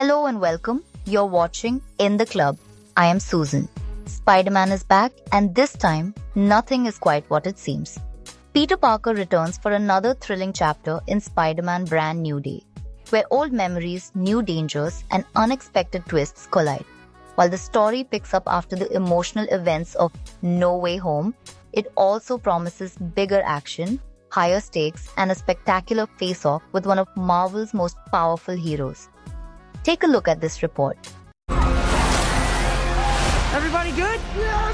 Hello and welcome. You're watching In the Club. I am Susan. Spider-Man is back, and this time, nothing is quite what it seems. Peter Parker returns for another thrilling chapter in Spider-Man Brand New Day, where old memories, new dangers, and unexpected twists collide. While the story picks up after the emotional events of No Way Home, it also promises bigger action, higher stakes, and a spectacular face-off with one of Marvel's most powerful heroes. Take a look at this report. Everybody good? Yeah,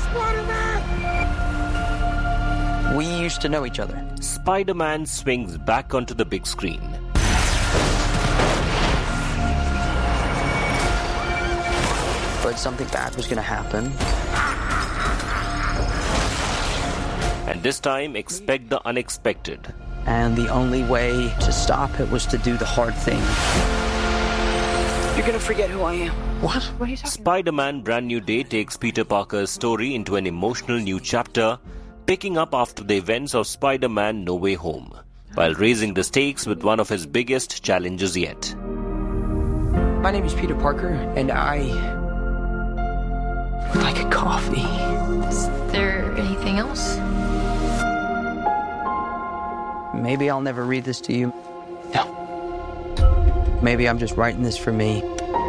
Spider-Man! We used to know each other. Spider-Man swings back onto the big screen. But something bad was going to happen. And this time, expect the unexpected. And the only way to stop it was to do the hard thing. You're going to forget who I am. What? What are you talking about? Spider-Man Brand New Day takes Peter Parker's story into an emotional new chapter, picking up after the events of Spider-Man No Way Home, while raising the stakes with one of his biggest challenges yet. My name is Peter Parker, and I would like a coffee. Is there anything else? Maybe I'll never read this to you. No. Maybe I'm just writing this for me.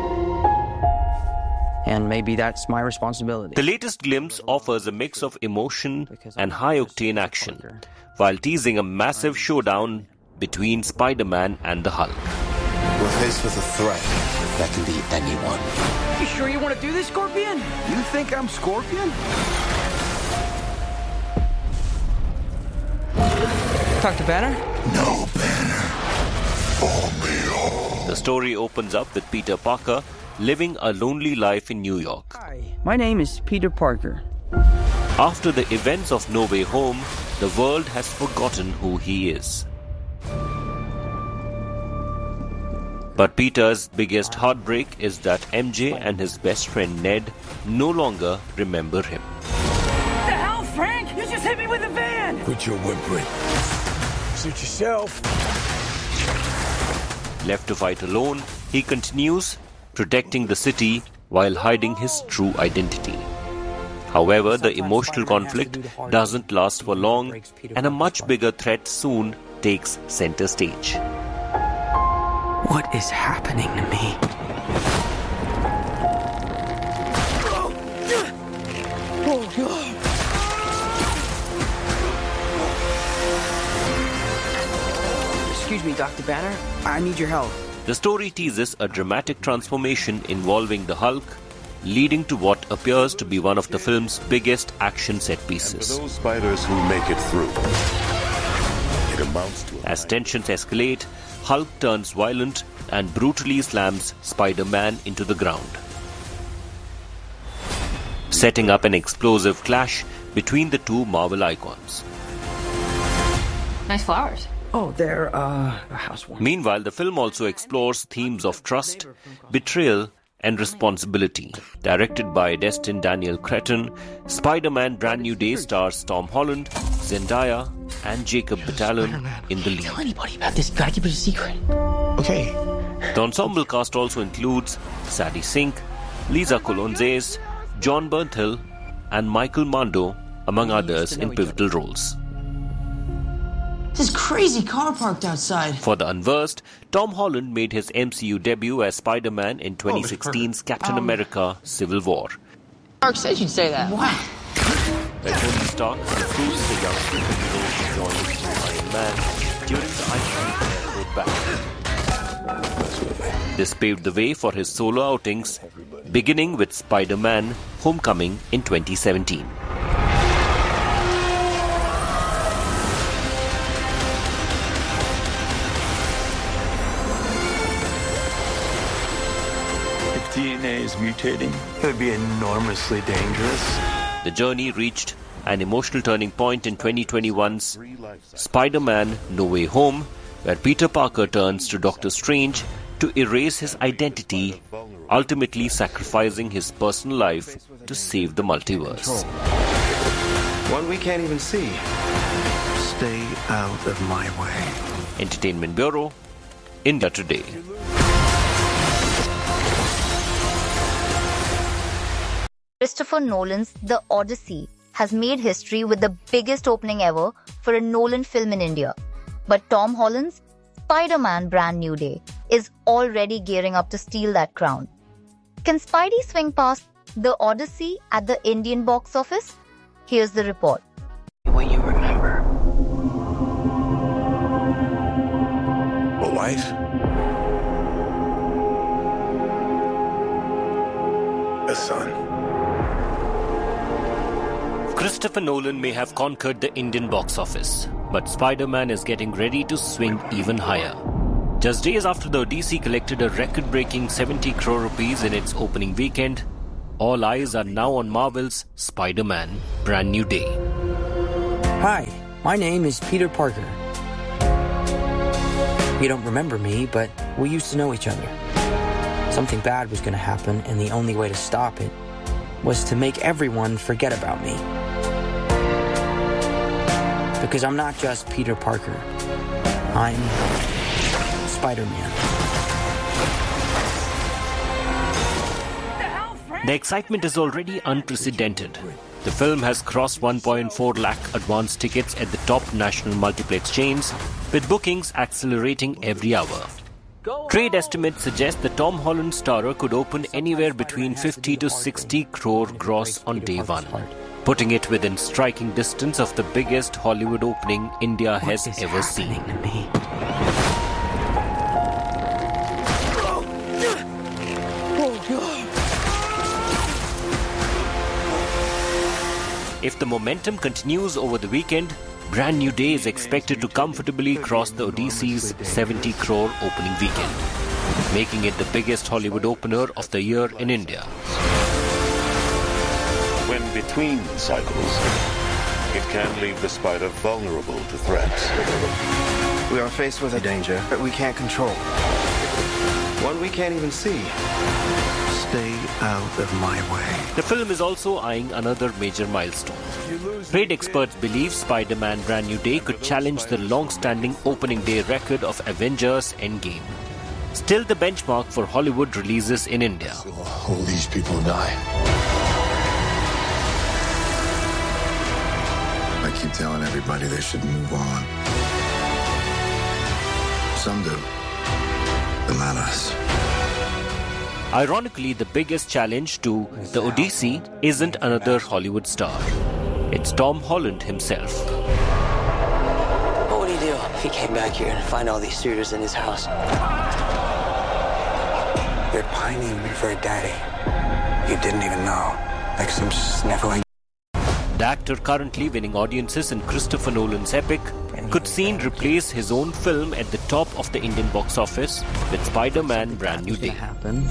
And maybe that's my responsibility. The latest glimpse offers a mix of emotion and high-octane action, while teasing a massive showdown between Spider-Man and the Hulk. We're faced with a threat that can be anyone. You sure you want to do this, Scorpion? You think I'm Scorpion? Dr. Banner? No, Banner. Only home. The story opens up with Peter Parker living a lonely life in New York. Hi, my name is Peter Parker. After the events of No Way Home, the world has forgotten who he is. But Peter's biggest heartbreak is that MJ and his best friend Ned no longer remember him. The hell, Frank? You just hit me with a van! Quit your whimpering. Suit yourself. Left to fight alone, he continues protecting the city while hiding his true identity. However, the emotional conflict doesn't last for long, and a much bigger threat soon takes center stage. What is happening to me? Excuse me, Dr. Banner. I need your help. The story teases a dramatic transformation involving the Hulk, leading to what appears to be one of the film's biggest action set pieces. For those spiders who make it through, it amounts to As tensions escalate, Hulk turns violent and brutally slams Spider-Man into the ground, setting up an explosive clash between the two Marvel icons. Nice flowers. Oh, they're, a housewarming. Meanwhile, the film also explores themes of trust, betrayal, and responsibility. Directed by Destin Daniel Cretton, Spider-Man Brand New Day stars Tom Holland, Zendaya, and Jacob Batalon in the lead. Tell anybody about this. Gotta keep it a secret. Okay. The ensemble cast also includes Sadie Sink, Lisa Colonzes, John Bernthal, and Michael Mando, among others, in pivotal roles. This crazy car parked outside. For the unversed, Tom Holland made his MCU debut as Spider-Man in 2016's Captain America: Civil War. Mark said you'd say that. What? Where Tony Stark recruits the young superhero to join the Iron Man during the iconic airport battle. This paved the way for his solo outings, beginning with Spider-Man: Homecoming in 2017. DNA is mutating, it would be enormously dangerous. The journey reached an emotional turning point in 2021's Spider-Man No Way Home, where Peter Parker turns to Doctor Strange to erase his identity, ultimately sacrificing his personal life to save the multiverse. One we can't even see. Stay out of my way. Entertainment Bureau, India Today. Christopher Nolan's The Odyssey has made history with the biggest opening ever for a Nolan film in India. But Tom Holland's Spider-Man Brand New Day is already gearing up to steal that crown. Can Spidey swing past The Odyssey at the Indian box office? Here's the report. What you remember. A wife? A son. Christopher Nolan may have conquered the Indian box office, but Spider-Man is getting ready to swing even higher. Just days after the Odyssey collected a record-breaking 70 crore rupees in its opening weekend, all eyes are now on Marvel's Spider-Man Brand New Day. Hi, my name is Peter Parker. You don't remember me, but we used to know each other. Something bad was going to happen, and the only way to stop it was to make everyone forget about me. Because I'm not just Peter Parker. I'm Spider-Man. The excitement is already unprecedented. The film has crossed 1.4 lakh advance tickets at the top national multiplex chains, with bookings accelerating every hour. Trade estimates suggest the Tom Holland starrer could open anywhere between 50 to 60 crore gross on day one, putting it within striking distance of the biggest Hollywood opening India has ever seen. If the momentum continues over the weekend, Brand New Day is expected to comfortably cross the Odyssey's 70 crore opening weekend, making it the biggest Hollywood opener of the year in India. When between cycles, it can leave the spider vulnerable to threats. We are faced with a danger that we can't control. One we can't even see. Stay out of my way. The film is also eyeing another major milestone. Trade experts believe Spider-Man Brand New Day could challenge the long-standing opening day record of Avengers Endgame. Still the benchmark for Hollywood releases in India. All these people die. I keep telling everybody they should move on. Some do, but not us. Ironically, the biggest challenge to the Odyssey isn't another Hollywood star. It's Tom Holland himself. What would he do if he came back here and find all these suitors in his house? They're pining for a daddy. You didn't even know. Like some sniffling. The actor currently winning audiences in Christopher Nolan's epic could soon replace his own film at the top of the Indian box office with Spider-Man Brand New Day.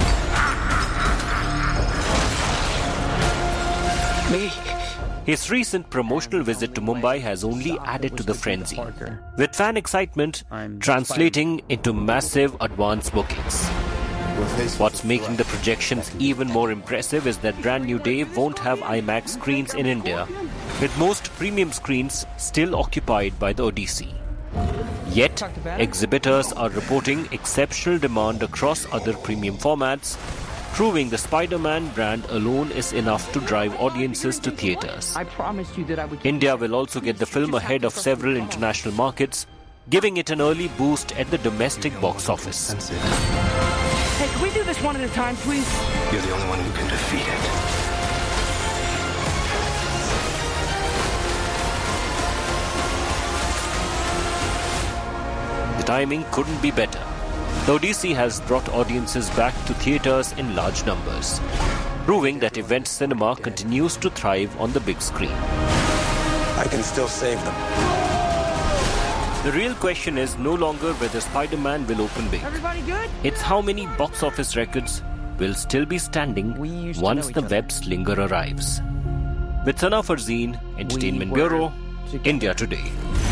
His recent promotional visit to Mumbai has only added to the frenzy, with fan excitement translating into massive advance bookings. What's making the projections even more impressive is that Brand New Day won't have IMAX screens in India, with most premium screens still occupied by the Odyssey. Yet, exhibitors are reporting exceptional demand across other premium formats, proving the Spider-Man brand alone is enough to drive audiences to theaters. India will also get the film ahead of several international markets, giving it an early boost at the domestic box office. Hey, can we do this one at a time, please? You're the only one who can defeat it. The timing couldn't be better. The Odyssey has brought audiences back to theaters in large numbers, proving that event cinema continues to thrive on the big screen. I can still save them. The real question is no longer whether Spider-Man will open big. Everybody good? It's how many box office records will still be standing once the web slinger arrives. With Sana Farzeen, Entertainment Bureau, India Today.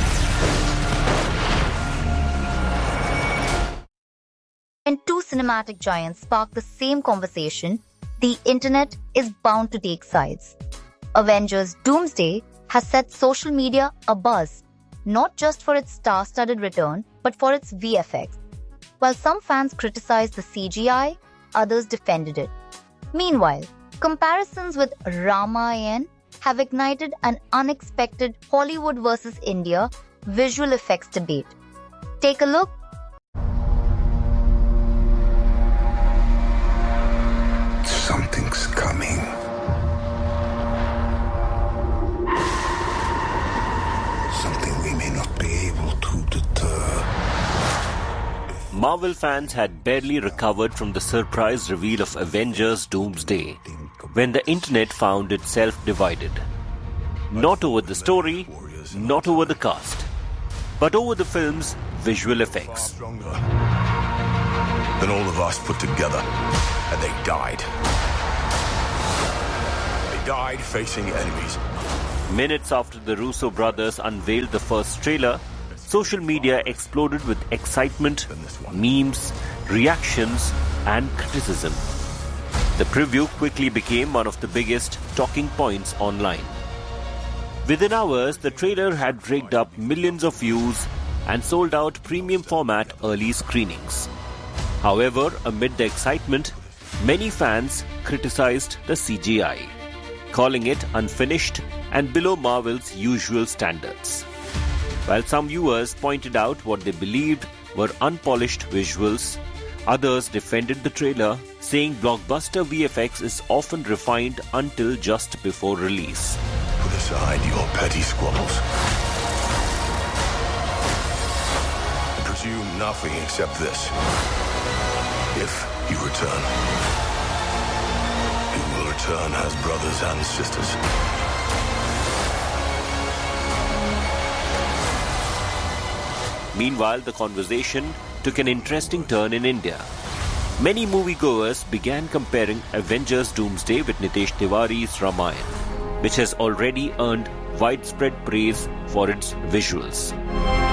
When two cinematic giants spark the same conversation, the internet is bound to take sides. Avengers Doomsday has set social media abuzz, not just for its star-studded return, but for its VFX. While some fans criticized the CGI, others defended it. Meanwhile, Comparisons with Ramayan have ignited an unexpected Hollywood versus India visual effects debate. Take a look. Something's coming. Something we may not be able to deter. Marvel fans had barely recovered from the surprise reveal of Avengers Doomsday when the internet found itself divided. Not over the story, not over the cast, but over the film's visual effects. Than all of us put together. And they died. They died facing enemies. Minutes after the Russo brothers unveiled the first trailer, social media exploded with excitement, memes, reactions, and criticism. The preview quickly became one of the biggest talking points online. Within hours, the trailer had raked up millions of views and sold out premium format early screenings. However, amid the excitement, many fans criticized the CGI, calling it unfinished and below Marvel's usual standards. While some viewers pointed out what they believed were unpolished visuals, others defended the trailer, saying blockbuster VFX is often refined until just before release. Put aside your petty squabbles. Presume nothing except this. If you return, you will return as brothers and sisters. Meanwhile, the conversation took an interesting turn in India. Many moviegoers began comparing Avengers Doomsday with Nitesh Tiwari's Ramayan, which has already earned widespread praise for its visuals.